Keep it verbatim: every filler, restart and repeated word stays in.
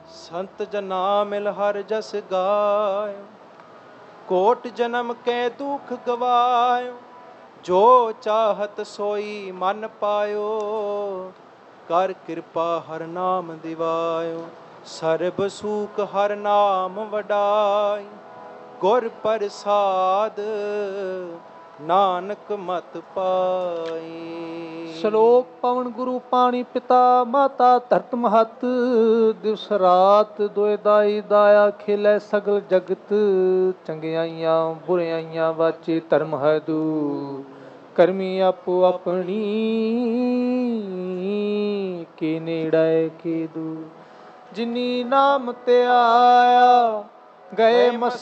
ਸੰਤ ਜਨਾ ਮਿਲ ਹਰ ਜਸ ਗਾਇ, ਕੋਟ ਜਨਮ ਕੇ ਦੁਖ ਗਵਾਇਓ, ਜੋ ਚਾਹਤ ਸੋਈ ਮਨ ਪਾਇਓ, ਕਰ ਕਿਰਪਾ ਹਰ ਨਾਮ ਦਿਵਾਇਓ, ਸਰਬ ਸੂਖ ਹਰ ਨਾਮ ਵਡਾਈ, ਗੁਰ ਪ੍ਰਸਾਦ ਨਾਨਕ ਮਤ ਪਾਈ। ਸ਼ਲੋਕ ਪਵਨ ਗੁਰੂ ਪਾਣੀ ਪਿਤਾ ਮਾਤਾ ਧਰਤ ਮਹਤ, ਦਿਵਸ ਰਾਤ ਦੋਇ ਦਾਈ ਦਾਇਆ ਖੇਲੇ ਸਗਲ ਜਗਤ, ਚੰਗਿਆਈਆਂ ਬੁਰਿਆਈਆਂ ਵਾਚੇ ਧਰਮ ਹੈ ਦੂ, ਕਰਮੀ ਆਪੋ ਆਪਣੀ ਕੇ ਨੇੜੇ ਕੇ ਦੂ, ਜਿਨੀ ਨਾਮ ਤੇ ਆਇਆ ਗਏ ਮਸ